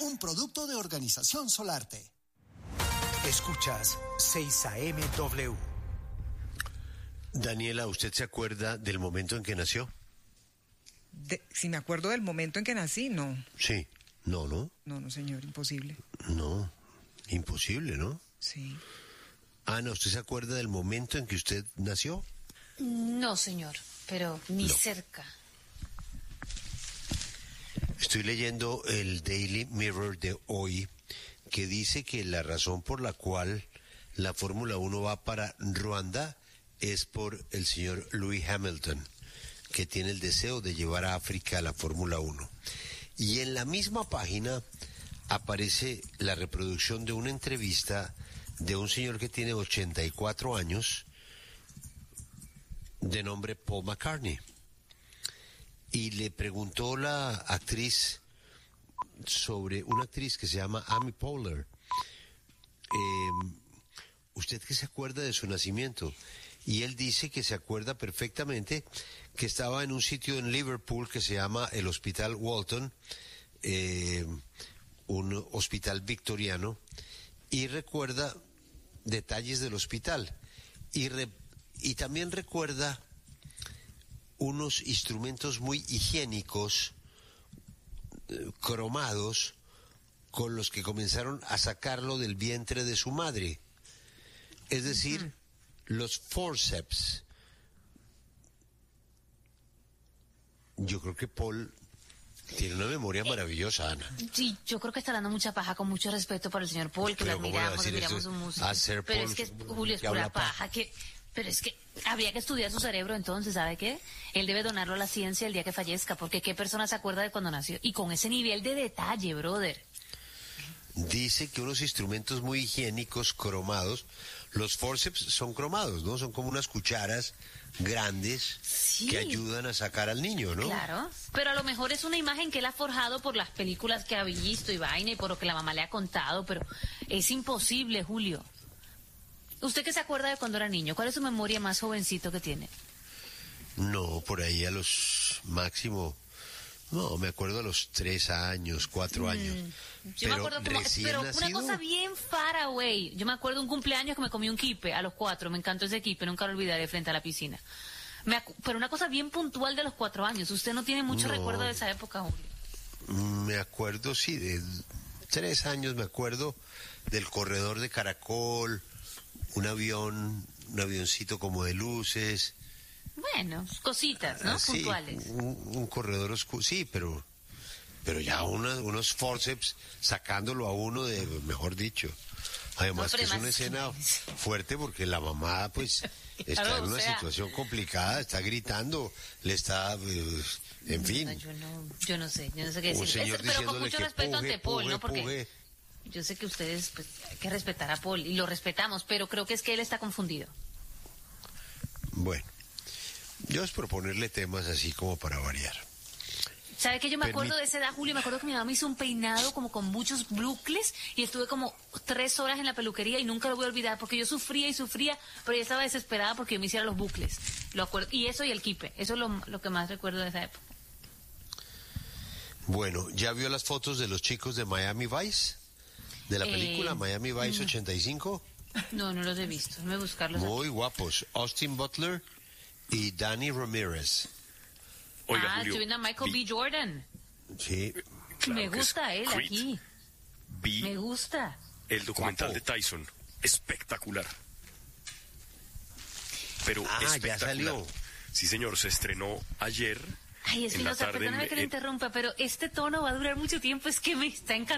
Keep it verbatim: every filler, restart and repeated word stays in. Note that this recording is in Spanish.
un producto de Organización Solarte. Escuchas seis A M W. Daniela, ¿usted se acuerda del momento en que nació? De, si me acuerdo del momento en que nací, no. Sí. No, ¿no? No, no, señor, imposible. No, imposible, ¿no? Sí. Ana, ¿usted se acuerda del momento en que usted nació? No, señor, pero ni No. cerca. Estoy leyendo el Daily Mirror de hoy, que dice que la razón por la cual la Fórmula uno va para Ruanda es por el señor Lewis Hamilton, que tiene el deseo de llevar a África a la Fórmula uno. Y en la misma página aparece la reproducción de una entrevista de un señor que tiene ochenta y cuatro años, de nombre Paul McCartney. Y le preguntó la actriz sobre una actriz que se llama Amy Poehler, eh, ¿usted qué se acuerda de su nacimiento? Y él dice que se acuerda perfectamente que estaba en un sitio en Liverpool que se llama el Hospital Walton, eh, un hospital victoriano, y recuerda detalles del hospital. Y, re, y también recuerda unos instrumentos muy higiénicos, eh, cromados, con los que comenzaron a sacarlo del vientre de su madre. Es decir, uh-huh. los forceps. Yo creo que Paul tiene una memoria maravillosa, Ana. Sí, yo creo que está dando mucha paja, con mucho respeto para el señor Paul, que lo admiramos, admiramos su música. Pero Paul, es que Julio es pura paja, paja que... Pero es que habría que estudiar su cerebro entonces, ¿sabe qué? Él debe donarlo a la ciencia el día que fallezca, porque ¿qué persona se acuerda de cuando nació? Y con ese nivel de detalle, brother. Dice que unos instrumentos muy higiénicos, cromados, los forceps son cromados, ¿no? Son como unas cucharas grandes sí. que ayudan a sacar al niño, ¿no? Claro, pero a lo mejor es una imagen que él ha forjado por las películas que ha visto y vaina y por lo que la mamá le ha contado, pero es imposible, Julio. ¿Usted qué se acuerda de cuando era niño? ¿Cuál es su memoria más jovencito que tiene? No, por ahí a los máximo, no, me acuerdo a los tres años, cuatro años. Mm, yo pero me acuerdo como, pero nacido, una cosa bien far away. Yo me acuerdo un cumpleaños que me comí un kipe a los cuatro, me encantó ese kipe, nunca lo olvidaré frente a la piscina. Me acu- pero una cosa bien puntual de los cuatro años. ¿Usted no tiene mucho no, recuerdo de esa época, Julio? Me acuerdo, sí, de tres años me acuerdo del corredor de caracol, un avión, un avioncito como de luces. Bueno, cositas, ¿no? Ah, sí, puntuales. Un, un corredor oscuro, sí, pero pero ya una, unos forceps sacándolo a uno de, mejor dicho. Además no, que es una escena fuerte porque la mamá, pues, está claro, en una o sea, situación complicada, está gritando, le está, eh, en fin. No, yo, no, yo no sé, yo no sé qué decir. Un señor es, pero con mucho respeto puje, ante Paul, puje, ¿no? Porque puje. Yo sé que ustedes, pues, hay que respetar a Paul y lo respetamos, pero creo que es que él está confundido. Bueno, yo es proponerle temas así como para variar. ¿Sabe que yo me Permit- acuerdo de esa edad, Julio? Me acuerdo que mi mamá me hizo un peinado como con muchos bucles y estuve como tres horas en la peluquería y nunca lo voy a olvidar porque yo sufría y sufría, pero ella estaba desesperada porque yo me hiciera los bucles. Lo acuerdo, y eso y el kipe, eso es lo, lo que más recuerdo de esa época. Bueno, ¿ya vio las fotos de los chicos de Miami Vice? De la película eh, Miami Vice no. ochenta y cinco. No, no los he visto, déjame buscarlos. Muy aquí. guapos. Austin Butler y Danny Ramirez. Oiga, ah, Julio, estoy viendo a Michael vi, B. Jordan. Sí. Claro me gusta él Creed. aquí. Vi Me gusta. el documental Guapo. de Tyson. Espectacular. Pero Ah, espectacular. ya salió. Sí, señor, se estrenó ayer. Ay, es en que la no sé, tarde perdóname en- que le en- interrumpa, pero este tono va a durar mucho tiempo, es que me está encantando.